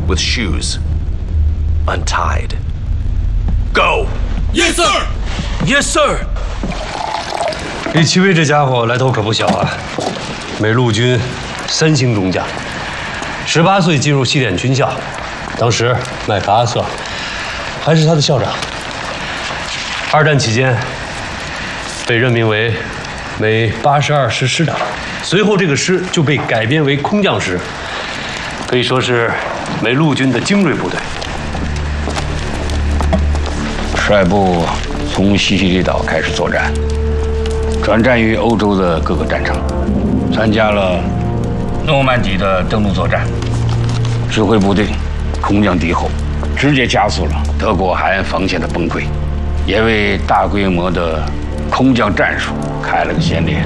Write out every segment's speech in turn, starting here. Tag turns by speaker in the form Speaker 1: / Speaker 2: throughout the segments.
Speaker 1: with shoes, untied. Go!
Speaker 2: Yes, sir!
Speaker 1: Yes, sir!
Speaker 3: 李奇微这家伙来头可不小啊，美陆军3星中将，18岁进入西点军校，当时麦克阿瑟还是他的校长。2战期间被任命为美82师师长，随后这个师就被改编为空降师，可以说是美陆军的精锐部队。
Speaker 4: 率部从西西里岛开始作战，转战于欧洲的各个战场，参加了诺曼底的登陆作战，指挥部队空降敌后，直接加速了德国海岸防线的崩溃，也为大规模的空降战术开了个先例。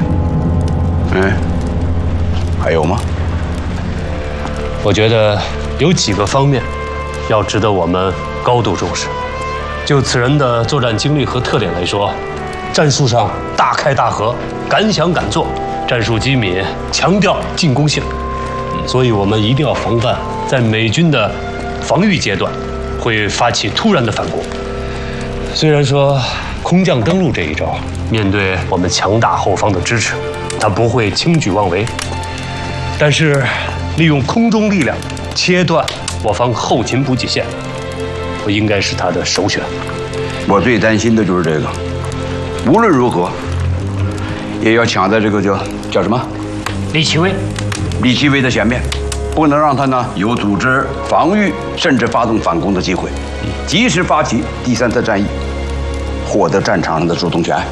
Speaker 5: 还有吗？
Speaker 3: 我觉得有几个方面要值得我们高度重视。就此人的作战经历和特点来说，战术上大开大合，敢想敢做，战术机敏，强调进攻性。所以我们一定要防范在美军的防御阶段会发起突然的反攻。虽然说空降登陆这一招，面对我们强大后方的支持，他不会轻举妄为，但是利用空中力量切断我方后勤补给线，不应该是他的首选。
Speaker 5: 我最担心的就是这个，无论如何也要抢在这个叫什么
Speaker 4: 李奇微，
Speaker 5: 李奇微的前面，不能让他呢有组织防御甚至发动反攻的机会，及时发起第3次战役，获得战场上的主动权。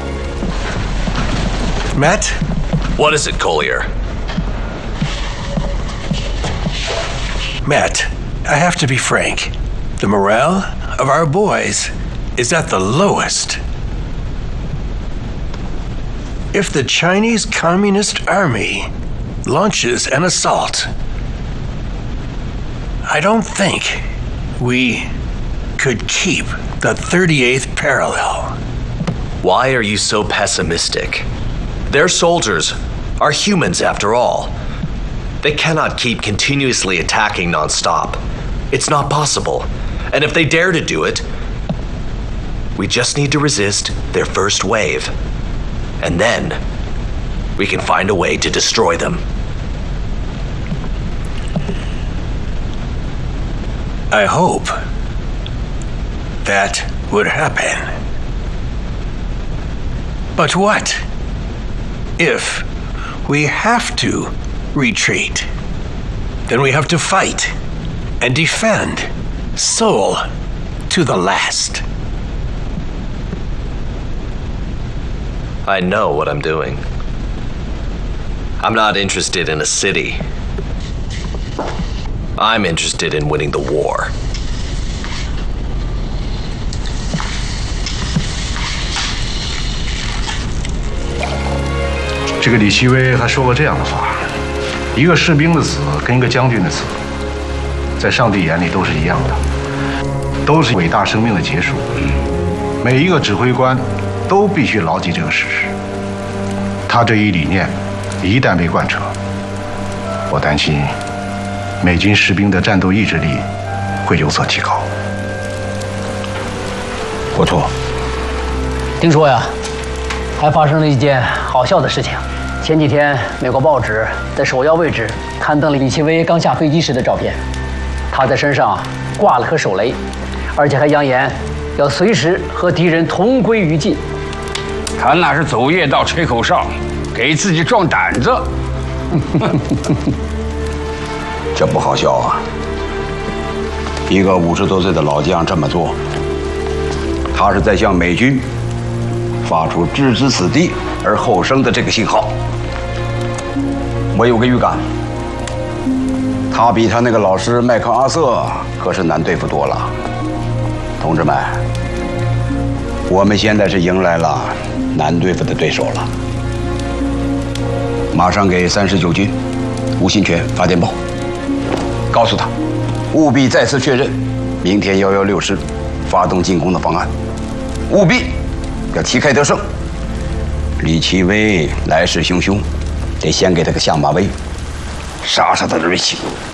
Speaker 2: Matt?
Speaker 1: What is it, Collier?
Speaker 2: Matt, I have to be frank. The morale of our boys is at the lowest. If the Chinese Communist Army launches an assault, I don't think we could keep the 38th parallel.
Speaker 1: Why are you so pessimistic? Their soldiers are humans after all. They cannot keep continuously attacking nonstop. It's not possible. And if they dare to do it, we just need to resist their first wave. And then we can find a way to destroy them.
Speaker 2: I hope that would happen. But what if we have to retreat? Then we have to fight and defend Seoul to the last.
Speaker 1: I know what I'm doing. I'm not interested in a city. I'm interested in winning the war.
Speaker 6: 这个李奇微还说过这样的话：一个士兵的死跟一个将军的死，在上帝眼里都是一样的，都是伟大生命的结束。每一个指挥官都必须牢记这个事实。他这一理念一旦被贯彻，我担心美军士兵的战斗意志力会有所提高。
Speaker 5: 不错，
Speaker 7: 听说呀，还发生了一件好笑的事情。前几天，美国报纸在首要位置刊登了李奇微刚下飞机时的照片，他在身上挂了颗手雷，而且还扬言要随时和敌人同归于尽。
Speaker 4: 他那是走夜道吹口哨，给自己壮胆子。
Speaker 5: 这不好笑啊！一个50多岁的老将这么做，他是在向美军发出置之死地而后生的这个信号。我有个预感，他比他那个老师麦克阿瑟可是难对付多了。同志们，我们现在是迎来了难对付的对手了。马上给39军吴新全发电报，告诉他务必再次确认明天116师发动进攻的方案，务必要旗开得胜。李奇微来势汹汹，得先给他个下马威，杀杀他的锐气。